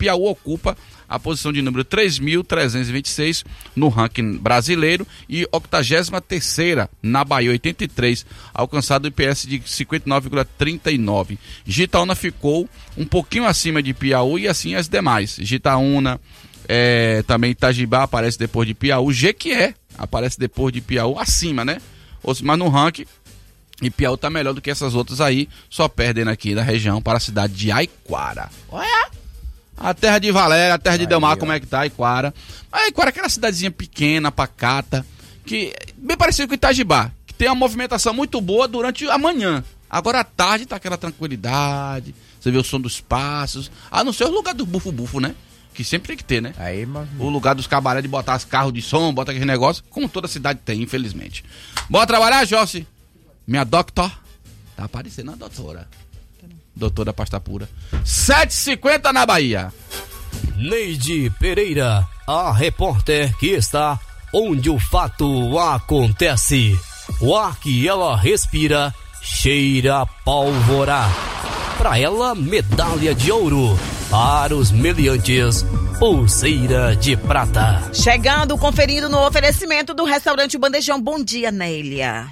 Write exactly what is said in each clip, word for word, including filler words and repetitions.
Piauí ocupa a posição de número três mil trezentos e vinte e seis no ranking brasileiro e octagésima terceira na Bahia, oitenta e três, alcançado o I P S de cinquenta e nove vírgula trinta e nove. Jitaúna ficou um pouquinho acima de Piauí e assim as demais. Jitaúna, é, também Itajibá aparece depois de Piauí, Jequié aparece depois de Piauí, acima, né? Mas no ranking, e Piauí tá melhor do que essas outras aí, só perdendo aqui da região para a cidade de Aiquara. Olha! A terra de Valéria, a terra de aí, Delmar, ó. Como é que tá, Aiquara? Aiquara é aquela cidadezinha pequena, pacata, que bem parecido com Itajibá, que tem uma movimentação muito boa durante a manhã. Agora à tarde tá aquela tranquilidade, você vê o som dos passos, a não ser o lugar do bufo-bufo, né? Que sempre tem que ter, né? Aí, mano. O lugar dos cabaré de botar os carros de som, botar aquele negócio, como toda cidade tem, infelizmente. Bora trabalhar, Jossi? Minha doctor. Tá aparecendo a doutora. Doutora Pasta Pura. sete e cinquenta na Bahia. Neide Pereira, a repórter que está onde o fato acontece. O ar que ela respira cheira a pólvora. Para ela, medalha de ouro. Para os meliantes, pulseira de prata. Chegando, conferindo no oferecimento do restaurante Bandejão. Bom dia, Nélia.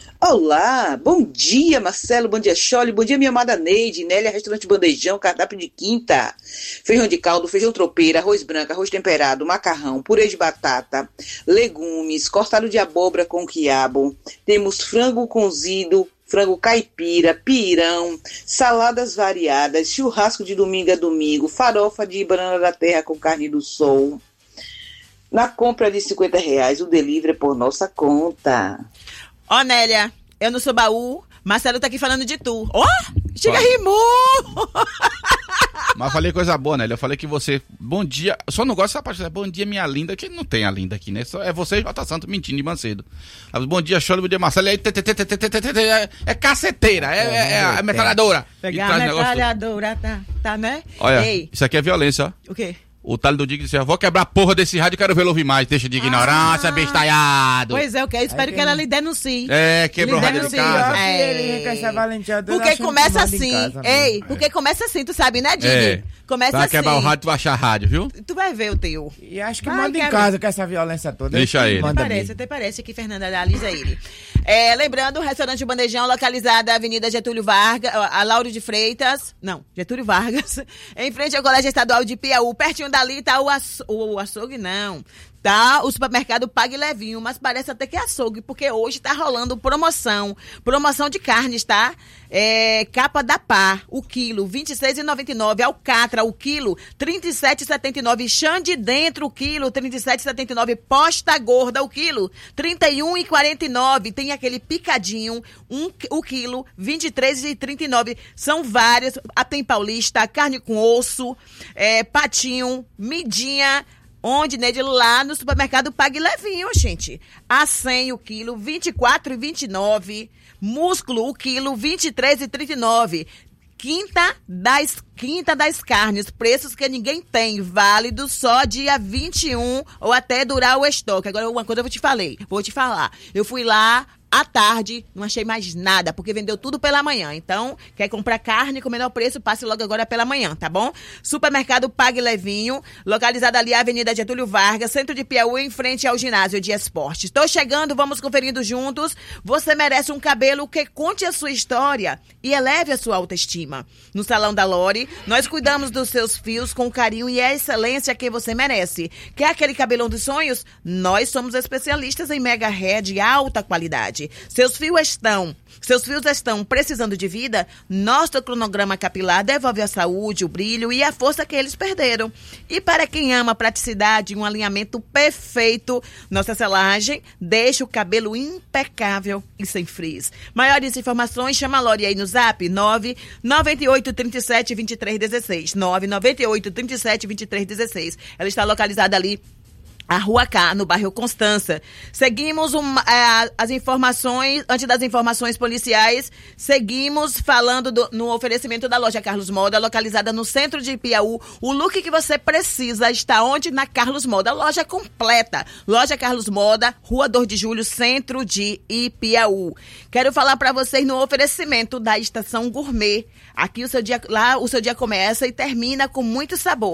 Olá, bom dia Marcelo, bom dia Chole, bom dia minha amada Neide, Nélia, restaurante Bandejão, cardápio de quinta, feijão de caldo, feijão tropeiro, arroz branco, arroz temperado, macarrão, purê de batata, legumes, cortado de abóbora com quiabo, temos frango cozido, frango caipira, pirão, saladas variadas, churrasco de domingo a domingo, farofa de banana da terra com carne do sol. Na compra de cinquenta reais, o delivery é por nossa conta. Ó, oh, Nélia, eu não sou baú, Marcelo tá aqui falando de tu. Ó, oh, chega rimou! Mas falei coisa boa, Nélia, eu falei que você, bom dia, só não gosto dessa parte, bom dia minha linda, que não tem a linda aqui, né? Só é você e Jota Santo mentindo de Mancedo. Bom dia, Chole, bom dia, Marcelo, aí é caceteira, é, é a metralhadora. Pegar a metralhadora, tá, tá, né? Olha, Ei. Isso aqui é violência, ó. O quê? O talho do Dig disse, eu vou quebrar a porra desse rádio e quero vê-lo ouvir mais. Deixa de ignorância, ah, bestalhado. Pois é, eu quero, espero que ela lhe denuncie. É, quebrou o rádio de casa. É. Porque começa assim, casa, ei, é. porque começa assim, tu sabe, né, Dig? É. Começa vai assim. Vai quebrar o rádio, tu vai achar a rádio, viu? Tu vai ver o teu. E acho que vai, manda em casa com essa violência toda. Deixa ele. Até parece, até parece que Fernanda analisa ele. É, lembrando, o restaurante Bandejão, localizado na Avenida Getúlio Vargas, a Lauro de Freitas, não, Getúlio Vargas, em frente ao Colégio Estadual de Piauí, pertinho dali tá o, aço, o açougue, não. Tá, o supermercado Pague Levinho, mas parece até que é açougue, porque hoje tá rolando promoção, promoção de carnes, tá? É, capa da pá, o quilo, vinte e seis reais e noventa e nove centavos, alcatra, o quilo, trinta e sete reais e setenta e nove centavos, chã de dentro, o quilo, trinta e sete reais e setenta e nove centavos, posta gorda, o quilo, trinta e um reais e quarenta e nove centavos, tem aquele picadinho, um, o quilo, vinte e três reais e trinta e nove centavos, são várias, tem paulista, carne com osso, é, patinho, midinha, onde, né, de lá no supermercado Pague Levinho, gente. A cem o quilo, vinte e quatro reais e vinte e nove centavos. Músculo o quilo, vinte e três reais e trinta e nove centavos. Quinta das, quinta das carnes, preços que ninguém tem, válido só dia vinte e um ou até durar o estoque. Agora, uma coisa eu te falei, vou te falar. Eu fui lá à tarde, não achei mais nada, porque vendeu tudo pela manhã. Então, quer comprar carne com menor preço, passe logo agora pela manhã, tá bom? Supermercado Pague Levinho, localizado ali, Avenida Getúlio Vargas, centro de Piauí, em frente ao ginásio de esportes. Estou chegando, vamos conferindo juntos. Você merece um cabelo que conte a sua história e eleve a sua autoestima. No Salão da Lore, nós cuidamos dos seus fios com o carinho e a excelência que você merece. Quer aquele cabelão dos sonhos? Nós somos especialistas em mega hair de alta qualidade. Seus fios estão, seus fios estão precisando de vida? Nosso cronograma capilar devolve a saúde, o brilho e a força que eles perderam. E para quem ama a praticidade e um alinhamento perfeito, nossa selagem deixa o cabelo impecável e sem frizz. Maiores informações, chama a Lore aí no zap nove nove oito três sete, dois três um seis. nove nove oito três sete, dois três um seis. Ela está localizada ali a Rua K, no bairro Constança. Seguimos um, é, as informações, antes das informações policiais, seguimos falando do, no oferecimento da loja Carlos Moda, localizada no centro de Piauí. O look que você precisa está onde? Na Carlos Moda, loja completa. Loja Carlos Moda, Rua dois de Julho, centro de Ipiaú. Quero falar para vocês no oferecimento da Estação Gourmet. Aqui o seu dia, lá o seu dia começa e termina com muito sabor.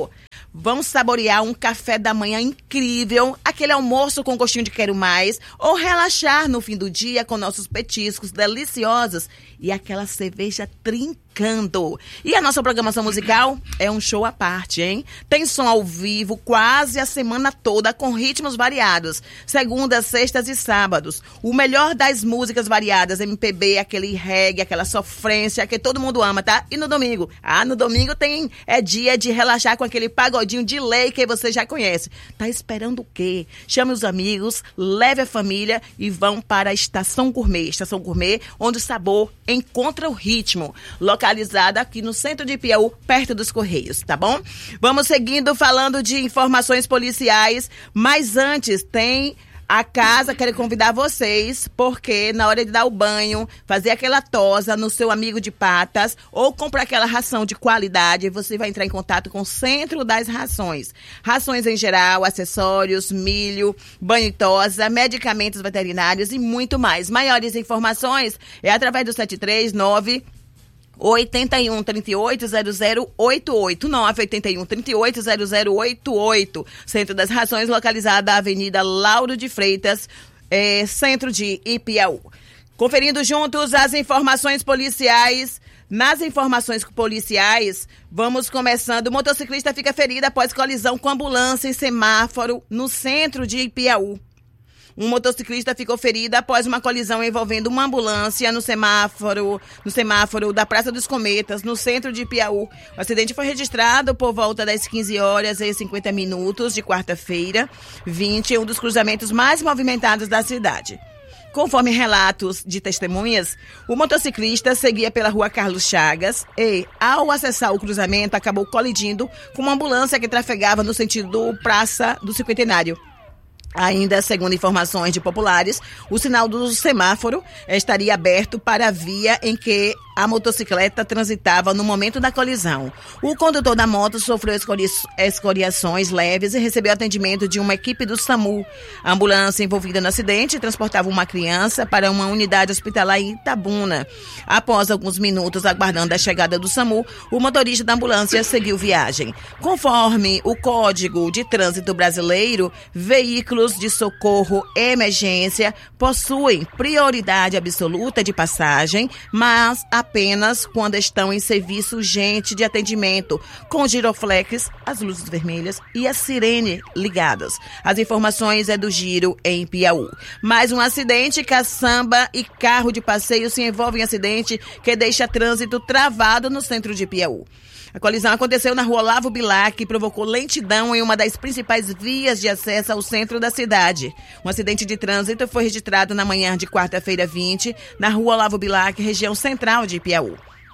Vamos saborear um café da manhã incrível, aquele almoço com gostinho de quero mais, ou relaxar no fim do dia com nossos petiscos deliciosos e aquela cerveja trincando. E a nossa programação musical é um show à parte, hein? Tem som ao vivo quase a semana toda com ritmos variados, segundas, sextas e sábados. O melhor das músicas variadas, M P B, aquele reggae, aquela sofrência que todo mundo ama, tá? E no domingo? Ah, no domingo tem é dia de relaxar com aquele pagodinho de lei que você já conhece. Tá esperando o quê? Chame os amigos, leve a família e vão para a Estação Gourmet. Estação Gourmet, onde o sabor encontra o ritmo. Localizada aqui no centro de Piauí, perto dos Correios, tá bom? Vamos seguindo falando de informações policiais, mas antes tem... A casa quer convidar vocês, porque na hora de dar o banho, fazer aquela tosa no seu amigo de patas ou comprar aquela ração de qualidade, você vai entrar em contato com o Centro das Rações. Rações em geral, acessórios, milho, banho e tosa, medicamentos veterinários e muito mais. Maiores informações é através do sete três nove oitenta e um, trinta e oito, zero zero oito oito, nove oitenta e um, trinta e oito, zero zero oito oito. Centro das Rações, localizada na Avenida Lauro de Freitas, é, centro de Ipiaú. Conferindo juntos as informações policiais. Nas informações policiais, vamos começando. O motociclista fica ferido após colisão com ambulância em semáforo no centro de Ipiaú. Um motociclista ficou ferido após uma colisão envolvendo uma ambulância no semáforo, no semáforo da Praça dos Cometas, no centro de Piauí. O acidente foi registrado por volta das quinze horas e cinquenta minutos de quarta-feira, vinte, em um dos cruzamentos mais movimentados da cidade. Conforme relatos de testemunhas, o motociclista seguia pela rua Carlos Chagas e, ao acessar o cruzamento, acabou colidindo com uma ambulância que trafegava no sentido Praça do Cinquentenário. Ainda, segundo informações de populares, o sinal do semáforo estaria aberto para a via em que a motocicleta transitava no momento da colisão. O condutor da moto sofreu escori- escoriações leves e recebeu atendimento de uma equipe do SAMU. A ambulância envolvida no acidente transportava uma criança para uma unidade hospitalar em Itabuna. Após alguns minutos aguardando a chegada do SAMU, o motorista da ambulância seguiu viagem. Conforme o Código de Trânsito Brasileiro, veículos de socorro e emergência possuem prioridade absoluta de passagem, mas apenas quando estão em serviço urgente de atendimento, com giroflex, as luzes vermelhas e a sirene ligadas. As informações é do Giro em Piauí. Mais um acidente, caçamba e carro de passeio se envolvem em acidente que deixa trânsito travado no centro de Piauí. A colisão aconteceu na rua Olavo Bilac e provocou lentidão em uma das principais vias de acesso ao centro da cidade. Um acidente de trânsito foi registrado na manhã de quarta-feira vinte, na rua Olavo Bilac, região central de Piauí.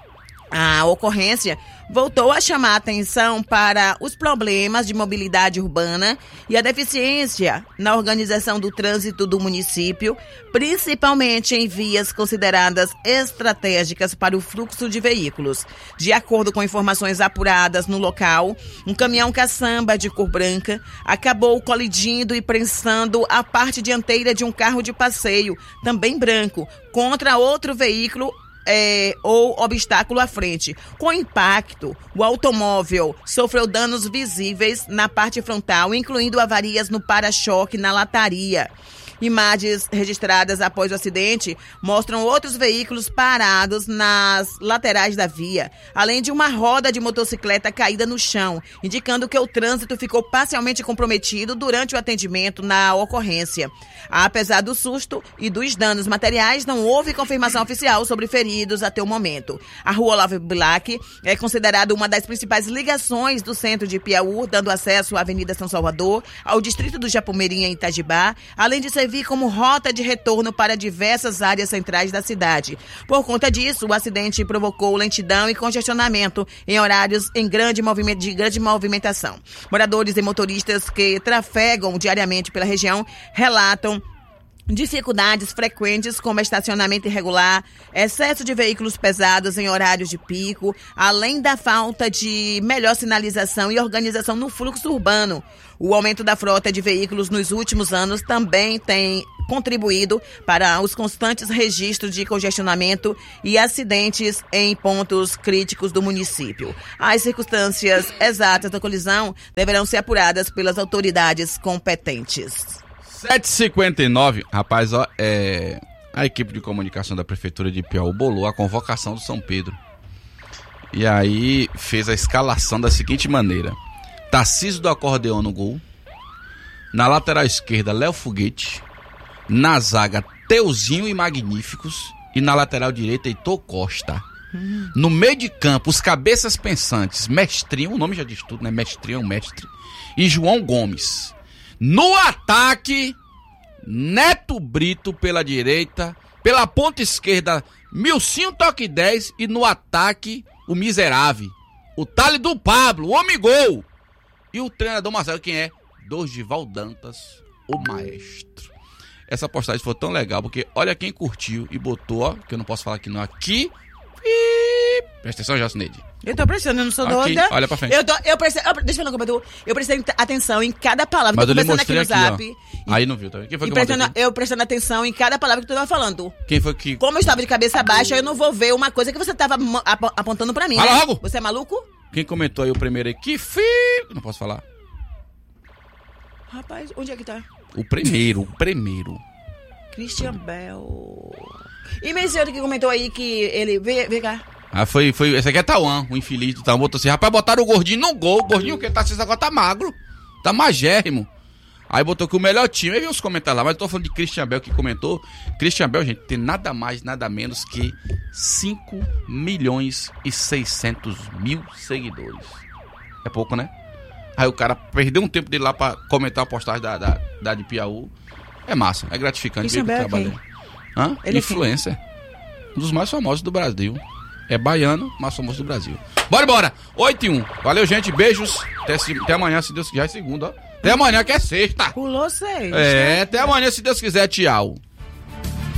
A ocorrência voltou a chamar a atenção para os problemas de mobilidade urbana e a deficiência na organização do trânsito do município, principalmente em vias consideradas estratégicas para o fluxo de veículos. De acordo com informações apuradas no local, um caminhão caçamba de cor branca acabou colidindo e prensando a parte dianteira de um carro de passeio, também branco, contra outro veículo É, ou obstáculo à frente. Com o impacto, o automóvel sofreu danos visíveis na parte frontal, incluindo avarias no para-choque e na lataria. Imagens registradas após o acidente mostram outros veículos parados nas laterais da via, além de uma roda de motocicleta caída no chão, indicando que o trânsito ficou parcialmente comprometido durante o atendimento na ocorrência. Apesar do susto e dos danos materiais, não houve confirmação oficial sobre feridos até o momento. A rua Olavo Bilac é considerada uma das principais ligações do centro de Piauí, dando acesso à Avenida São Salvador, ao distrito do Japomerim em Itajibá, além de servir como rota de retorno para diversas áreas centrais da cidade. Por conta disso, o acidente provocou lentidão e congestionamento em horários em grande movimento, de grande movimentação. Moradores e motoristas que trafegam diariamente pela região relatam dificuldades frequentes como estacionamento irregular, excesso de veículos pesados em horários de pico, além da falta de melhor sinalização e organização no fluxo urbano. O aumento da frota de veículos nos últimos anos também tem contribuído para os constantes registros de congestionamento e acidentes em pontos críticos do município. As circunstâncias exatas da colisão deverão ser apuradas pelas autoridades competentes. sete e cinquenta e nove, rapaz, ó, é, a equipe de comunicação da Prefeitura de Piauí bolou a convocação do São Pedro. E aí fez a escalação da seguinte maneira: Tarcísio do Acordeão no gol, na lateral esquerda Léo Foguete, na zaga Teuzinho e Magníficos e na lateral direita Heitor Costa. Hum. No meio de campo, os cabeças pensantes, Mestrinho, o nome já diz tudo, né? Mestrinho é um mestre, e João Gomes. No ataque, Neto Brito pela direita, pela ponta esquerda, Milcinho Toque dez e no ataque, o miserável, o Tale do Pablo, o homem gol. E o treinador Marcelo, quem é? Dorival Dantas, o maestro. Essa postagem foi tão legal, porque olha quem curtiu e botou, ó, que eu não posso falar aqui não, aqui. E... presta atenção, Jacineide. Eu tô prestando, eu não sou aqui, doida. Olha pra frente. Eu, tô, eu prestei, eu, deixa eu falar com o eu prestei atenção em cada palavra. Mas tô eu lhe conversando mostrei aqui no aqui, zap. E, aí não viu, tá vendo? Quem foi e que prestando, mandou aqui? eu prestando atenção em cada palavra que tu tava falando. Quem foi que... Como eu estava de cabeça baixa, eu não vou ver uma coisa que você tava ap- apontando pra mim, Fala né? logo. Você é maluco? Quem comentou aí o primeiro aí? Que fi... Não posso falar. Rapaz, onde é que tá? O primeiro, o primeiro. Christian Bell. E esse outro que comentou aí que ele... Vem, vem cá. Ah, foi, foi... Esse aqui é Tauan, o infeliz do Tauan. Botou assim, rapaz, botaram o gordinho no gol. O gordinho que tá assim, agora tá magro. Tá magérrimo. Aí botou que o melhor time. Aí vi os comentários lá, mas eu tô falando de Christian Bell que comentou. Christian Bell, gente, tem nada mais, nada menos que cinco milhões e seiscentos mil seguidores. É pouco, né? Aí o cara perdeu um tempo dele lá pra comentar a postagem da, da, da de Piauí. É massa, é gratificante ver o trabalho. Hã? Ele Influencer. É um dos mais famosos do Brasil. É baiano, mais famoso do Brasil. Bora, embora. oito e um. Valeu, gente. Beijos. Até, até amanhã, se Deus quiser. É segunda, ó. Até amanhã, que é sexta. Pulou seis. É, até amanhã, se Deus quiser. Tchau.